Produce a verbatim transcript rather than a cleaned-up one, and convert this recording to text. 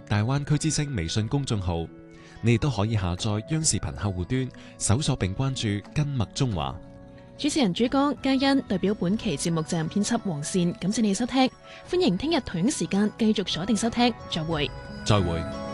大灣區之聲微信公眾號，你亦都可以下載央視頻客戶端，搜索並關注跟麥中華。 主持人朱江、嘉欣代表本期節目站編輯黃善，感謝你收聽，歡迎聽日同樣時間繼續鎖定收聽，再會。 再會。